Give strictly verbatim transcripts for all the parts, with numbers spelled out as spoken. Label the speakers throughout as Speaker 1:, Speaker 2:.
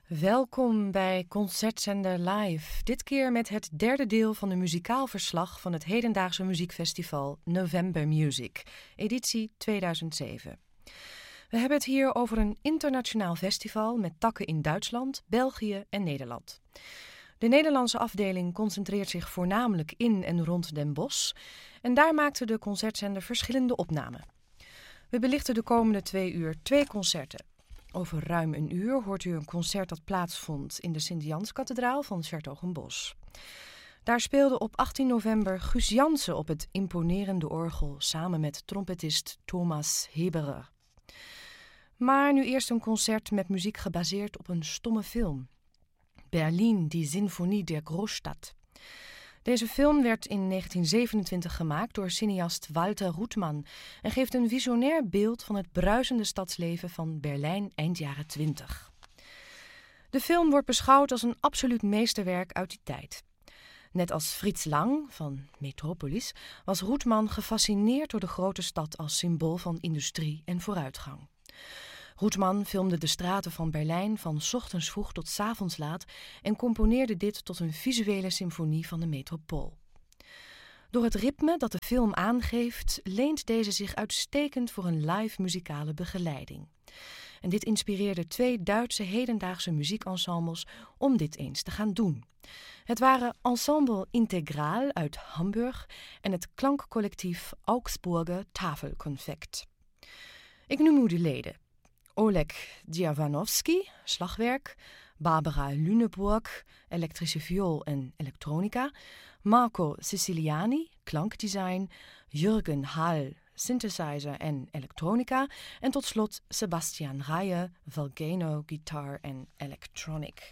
Speaker 1: Welkom bij Concertzender Live. Dit keer met het derde deel van de muzikaal verslag van het hedendaagse muziekfestival November Music, editie tweeduizend zeven. We hebben het hier over een internationaal festival met takken in Duitsland, België en Nederland. De Nederlandse afdeling concentreert zich voornamelijk in en rond Den Bosch en daar maakte de concertzender verschillende opnamen. We belichten de komende twee uur twee concerten. Over ruim een uur hoort u een concert dat plaatsvond in de Sint-Janskathedraal van 's-Hertogenbosch. Daar speelde op achttien november Guus Jansen op het imponerende orgel samen met trompetist Thomas Heberer. Maar nu eerst een concert met muziek gebaseerd op een stomme film. Berlin, die Sinfonie der Großstadt. Deze film werd in negentien zevenentwintig gemaakt door cineast Walter Ruttmann en geeft een visionair beeld van het bruisende stadsleven van Berlijn eind jaren twintig. De film wordt beschouwd als een absoluut meesterwerk uit die tijd. Net als Fritz Lang van Metropolis was Ruttmann gefascineerd door de grote stad als symbool van industrie en vooruitgang. Ruttmann filmde de straten van Berlijn van 's ochtends vroeg tot 's avonds laat en componeerde dit tot een visuele symfonie van de metropool. Door het ritme dat de film aangeeft, leent deze zich uitstekend voor een live muzikale begeleiding. En dit inspireerde twee Duitse hedendaagse muziekensembles om dit eens te gaan doen. Het waren Ensemble Integral uit Hamburg en het klankcollectief Augsburger Tafelkonfekt. Ik noem u de leden. Oleg Dziawanowski, slagwerk, Barbara Lüneburg, elektrische viool en elektronica, Marco Siciliani, klankdesign, Jürgen Hall, synthesizer en elektronica en tot slot Sebastian Reihe, Volcano, gitaar en electronic.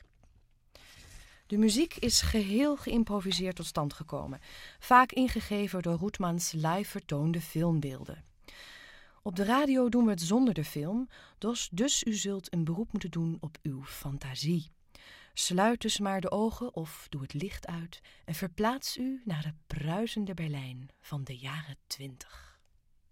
Speaker 1: De muziek is geheel geïmproviseerd tot stand gekomen, vaak ingegeven door Ruttmanns live vertoonde filmbeelden. Op de radio doen we het zonder de film, dus, dus u zult een beroep moeten doen op uw fantasie. Sluit dus maar de ogen of doe het licht uit en verplaats u naar het bruisende Berlijn van de jaren twintig.